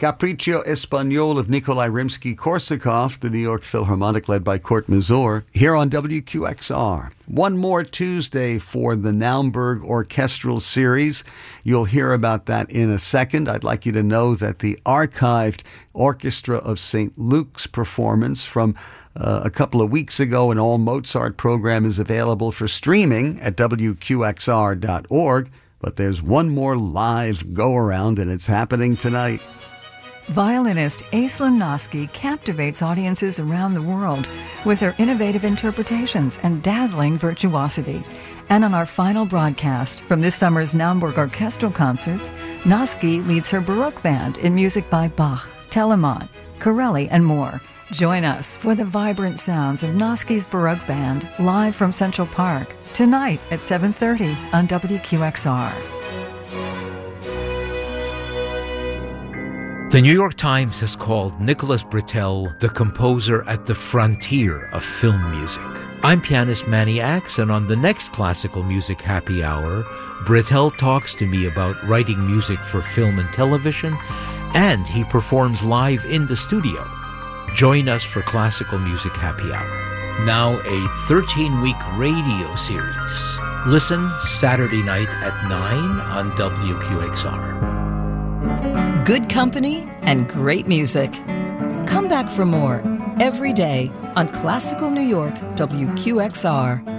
Capriccio Espagnol of Nikolai Rimsky-Korsakov, the New York Philharmonic led by Kurt Mazur, here on WQXR. One more Tuesday for the Naumburg Orchestral Series. You'll hear about that in a second. I'd like you to know that the archived Orchestra of St. Luke's performance from a couple of weeks ago, an all Mozart program, is available for streaming at WQXR.org. But there's one more live go-around, and it's happening tonight. Violinist Aislinn Noski captivates audiences around the world with her innovative interpretations and dazzling virtuosity. And on our final broadcast from this summer's Naumburg Orchestral Concerts, Noski leads her Baroque band in music by Bach, Telemann, Corelli, and more. Join us for the vibrant sounds of Noski's Baroque Band live from Central Park tonight at 7:30 on WQXR. The New York Times has called Nicholas Britell the composer at the frontier of film music. I'm pianist Manny Axe, and on the next Classical Music Happy Hour, Britell talks to me about writing music for film and television, and he performs live in the studio. Join us for Classical Music Happy Hour. Now a 13-week radio series. Listen Saturday night at 9 on WQXR. Good company and great music. Come back for more every day on Classical New York, WQXR.